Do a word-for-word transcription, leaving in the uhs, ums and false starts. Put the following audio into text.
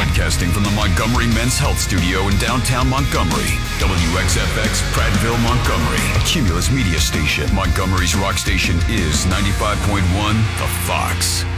Broadcasting from the Montgomery Men's Health Studio in downtown Montgomery. W X F X, Prattville, Montgomery. Cumulus Media Station. Montgomery's rock station is ninety-five point one The Fox.